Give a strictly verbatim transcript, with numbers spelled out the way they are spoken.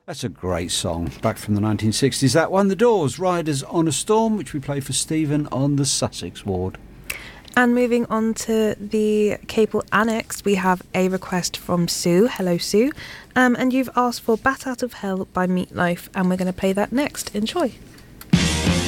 That's a great song, back from the nineteen sixties. That one, The Doors, Riders on a Storm, which we play for Stephen on the Sussex ward. And moving on to the Capel Annex, we have a request from Sue. Hello, Sue. Um, and you've asked for Bat Out of Hell by Meatloaf, and we're going to play that next. Enjoy.